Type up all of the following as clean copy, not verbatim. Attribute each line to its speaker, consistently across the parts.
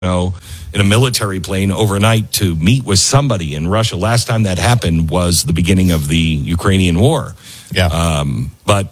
Speaker 1: in a military plane overnight to meet with somebody in Russia. Last time that happened was the beginning of the Ukrainian war.
Speaker 2: Yeah.
Speaker 1: But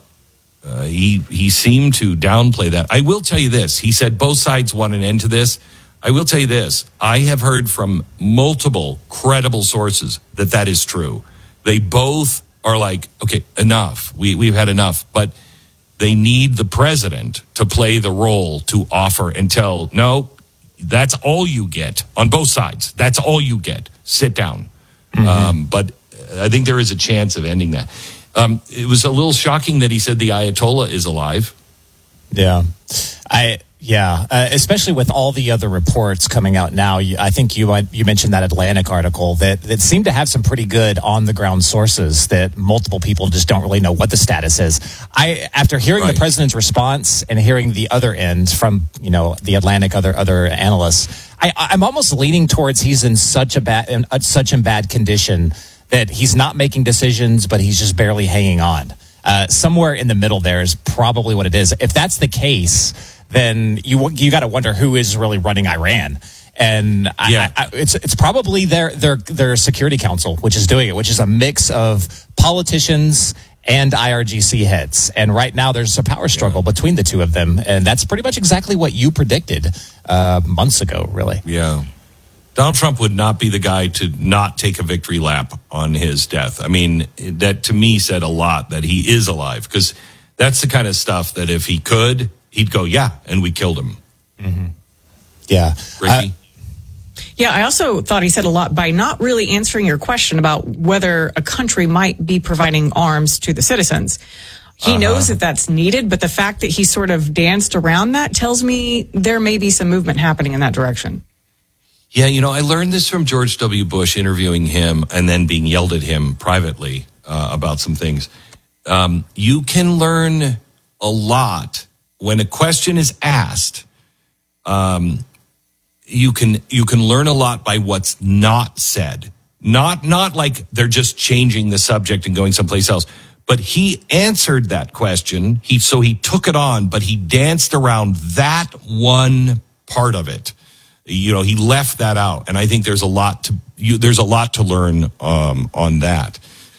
Speaker 1: he seemed to downplay that. I will tell you this. He said both sides want an end to this. I will tell you this. I have heard from multiple credible sources that is true. They both are like, okay, enough. We've had enough. But they need the president to play the role to offer and tell, no, that's all you get on both sides. That's all you get. Sit down. Mm-hmm. But I think there is a chance of ending that. It was a little shocking that he said the Ayatollah is alive.
Speaker 2: Yeah. Especially with all the other reports coming out now. I think you mentioned that Atlantic article that seemed to have some pretty good on the ground sources that multiple people just don't really know what the status is. After hearing the president's response and hearing the other end from the Atlantic other analysts, I'm almost leaning towards he's in such bad condition that he's not making decisions, but he's just barely hanging on. Somewhere in the middle there is probably what it is. If that's the case, then you got to wonder who is really running Iran. And it's probably their Security Council, which is doing it, which is a mix of politicians and IRGC heads. And right now there's a power struggle between the two of them. And that's pretty much exactly what you predicted months ago, really.
Speaker 1: Yeah. Donald Trump would not be the guy to not take a victory lap on his death. I mean, that to me said a lot that he is alive, because that's the kind of stuff that if he could, he'd go, yeah, and we killed him.
Speaker 2: Mm-hmm. Yeah.
Speaker 1: Ricky?
Speaker 3: Yeah, I also thought he said a lot by not really answering your question about whether a country might be providing arms to the citizens. He knows that that's needed, but the fact that he sort of danced around that tells me there may be some movement happening in that direction.
Speaker 1: Yeah, I learned this from George W. Bush interviewing him and then being yelled at him privately about some things. You can learn a lot when a question is asked. You can learn a lot by what's not said. Not like they're just changing the subject and going someplace else. But he answered that question. So he took it on, but he danced around that one part of it. He left that out, and I think there's a lot to learn on that.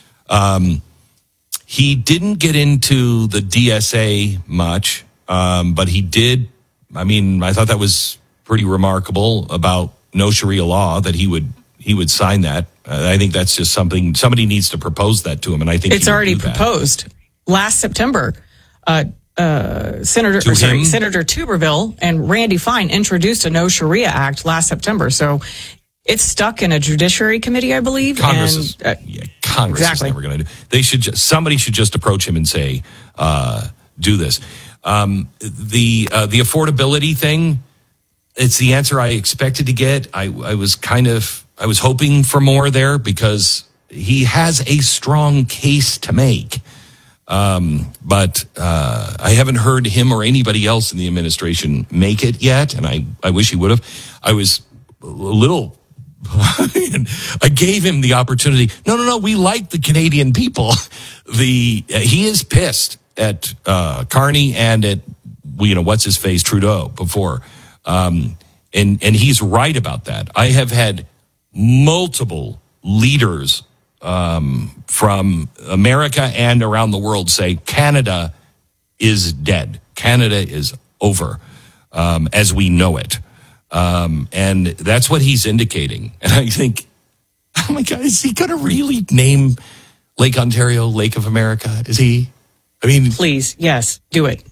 Speaker 1: He didn't get into the DSA much, but he did. I mean, I thought that was pretty remarkable about no Sharia law, that he would sign that. I think that's just something somebody needs to propose that to him, and I think
Speaker 3: it's already proposed last September. Senator Tuberville and Randy Fine introduced a No Sharia Act last September. So it's stuck in a judiciary committee, I believe.
Speaker 1: Congress is never going to do. Somebody should just approach him and say, do this. The affordability thing, it's the answer I expected to get. I was hoping for more there, because he has a strong case to make. But I haven't heard him or anybody else in the administration make it yet, and I wish he would have. I was a little... I gave him the opportunity. No, we like the Canadian people. He is pissed at Carney and at, what's his face, Trudeau before. And he's right about that. I have had multiple leaders from America and around the world say Canada is dead. Canada is over, as we know it. And that's what he's indicating. And I think, oh my God, is he going to really name Lake Ontario Lake of America? Is he? I mean,
Speaker 3: please, yes, do it.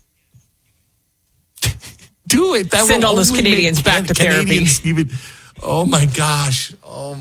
Speaker 1: Do it. That
Speaker 3: Send all those Canadians back to therapy.
Speaker 1: Oh my gosh.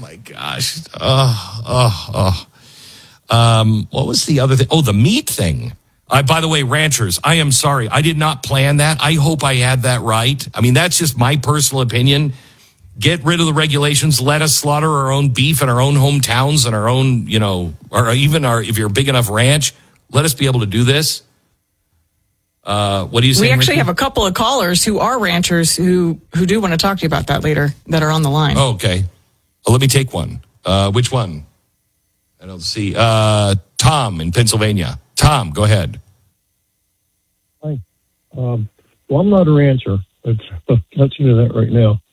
Speaker 1: What was the other thing? Oh, the meat thing. By the way, ranchers, I am sorry. I did not plan that. I hope I had that right. I mean, that's just my personal opinion. Get rid of the regulations. Let us slaughter our own beef in our own hometowns and our own, or even if you're a big enough ranch, let us be able to do this. What do you say?
Speaker 3: We actually have a couple of callers who are ranchers who do want to talk to you about that later, that are on the line.
Speaker 1: Oh, okay. Well, let me take one. Which one? I don't see. Tom in Pennsylvania. Tom, go ahead.
Speaker 4: Hi. Well, I'm not a rancher. Let's do that right now.